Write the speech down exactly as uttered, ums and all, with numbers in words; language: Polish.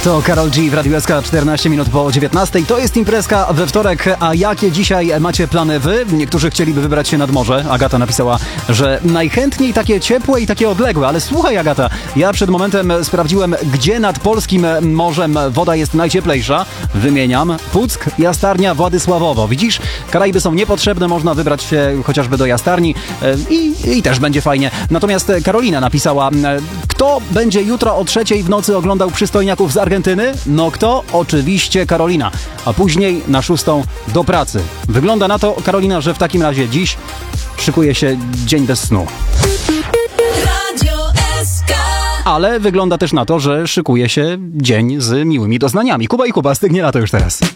To Karol G w Radiu S K, czternaście minut po dziewiętnastej. To jest imprezka we wtorek, a jakie dzisiaj macie plany wy? Niektórzy chcieliby wybrać się nad morze. Agata napisała, że najchętniej takie ciepłe i takie odległe. Ale słuchaj, Agata, ja przed momentem sprawdziłem, gdzie nad polskim morzem woda jest najcieplejsza. Wymieniam: Puck, Jastarnia, Władysławowo. Widzisz, Karaiby są niepotrzebne, można wybrać się chociażby do Jastarni i, i też będzie fajnie. Natomiast Karolina napisała: kto będzie jutro o trzeciej w nocy oglądał przystojniaków z Argentyny? No kto? Oczywiście Karolina. A później na szóstą do pracy. Wygląda na to, Karolina, że w takim razie dziś szykuje się dzień bez snu. Radio S K. Ale wygląda też na to, że szykuje się dzień z miłymi doznaniami. Kuba i Kuba, stygnie lato już teraz.